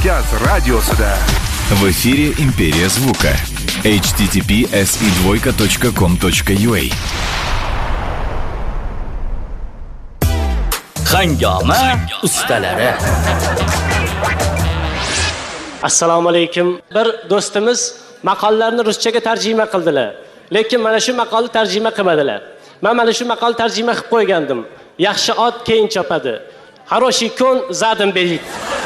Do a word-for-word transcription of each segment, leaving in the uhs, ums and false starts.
Gaz radiosida. В эфире «Империя звука». эйч ти ти пи эс и двойка точка ком точка ю а. Hangoma ustalari. Assalomu alaykum. Bir do'stimiz maqollarni ruschaga tarjima qildilar. Lekin mana shu maqolni tarjima qilmadilar. Men mana shu maqolni tarjima qilib qo'ygandim. Yaxshi ot keyin chopadi. Хороший конь задом берит.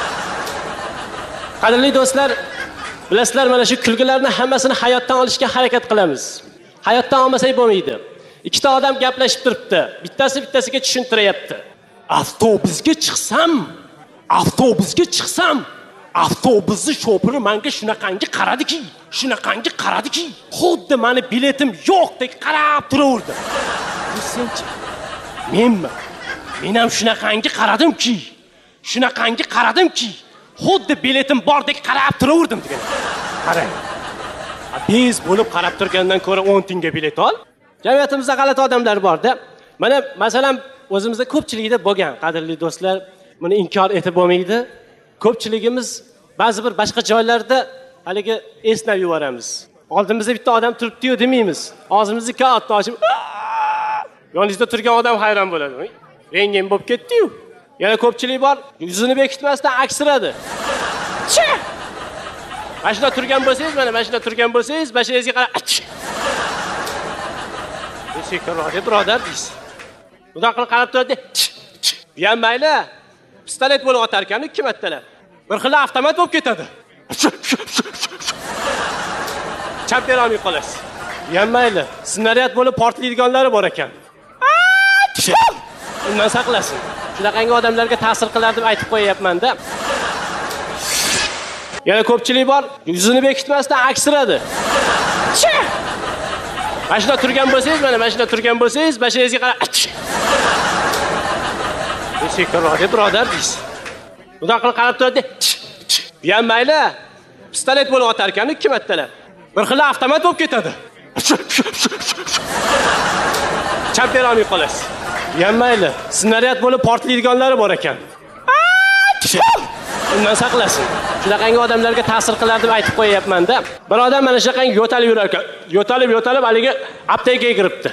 Qadrli do'stlar, bilasizlar, mana shu kulgilarni hammasini hayotdan olishga harakat qilamiz. Hayotdan olmasak bo'lmaydi. Ikkita odam gaplashib turibdi. Bittasi bittasiga tushuntiryapti. Avtobusga chiqsam, avtobusga chiqsam, avtobusni shofiri menga shunaqangi qaradiki, shunaqangi qaradiki, xuddi meni biletim yo'qdek qarab turaverdi. Senchi, menmi? Men ham shunaqangi qaradimki, shunaqangi qaradimki, xuddi biletim bordek qarab turaverdim degan. Qarang. Biz bo'lib qarab turgandan ko'ra o'n tingga bilet ol. Jamiyatimizda g'alati odamlar bor-da. Mana masalan o'zimizda ko'pchilikda bo'lgan, qadrli do'stlar, buni inkor etib bo'lmaydi. Ko'pchiligimiz ba'zi bir boshqa joylarda haligi esnab yuboramiz. Oldimizda bitta odam turibdi-yu demaymiz. Og'zimizni katta ochib, yoningizda turgan odam hayron bo'ladi. Rengim bo'lib ketdi-yu. Yana ko'pchilik bor, yuzini bekitmasdan aksiradi. Chi! Mashina turgan bo'lsangiz, mana mashina turgan bo'lsangiz, mashinangizga qarab, ach! Sekinroq, birodar deysiz. Xudo qilib qarab turadi. Bu ham mayli. Pistolet bo'lib otar ekan, ikki martalab. Bir xil avtomat bo'lib ketadi. Chap bera olmay qolasiz. Bu ham mayli. Snaryad bo'lib portlaydiganlari bor ekan. Undan saqlasin. Shunaqangi odamlarga ta'sir qilar deb aytib qo'yapman-da. Yana ko'pchilik bor, yuzini bekitmasdan aksiradi. Chi! Mashina turgan bo'lsangiz, mana mashina turgan bo'lsangiz, mashinangizga qarab, ach! Sekinroq, birodar deysiz. Xudo qilib qarab turadi. Bu ham mayli. Pistolet bo'lib otar ekan, ikki martalab. Bir xil avtomat bo'lib ketadi. Chap bera olmay qolasiz. Bu ham mayli. Snaryad bo'lib portlaydiganlari bor ekan. Undan saqlasin. Shunaqangi odamlarga ta'sir qilar deb aytib qo'yapman-da. Bir odam mana shunaqangi yo'talib yurar ekan. Yo'talib, yo'talib haligi aptekaga kiribdi.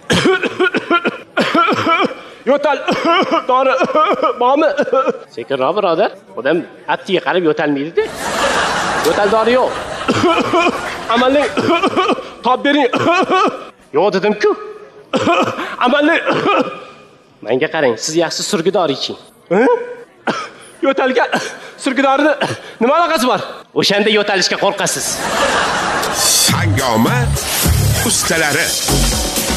Yo'tal, dori bormi? Sekinroq birodar. Odam aptekaga qarab yo'talmaydi-da. Yo'tal dori yo'q. Amalning top bering. Yo'q dedim-ku. Amalning menga qarang, siz yaxshi surgidor iching. Yo'talgan surgidorni nima aloqasi bor? O'shanda yo'talishga qo'rqasiz. Hangoma ustalari.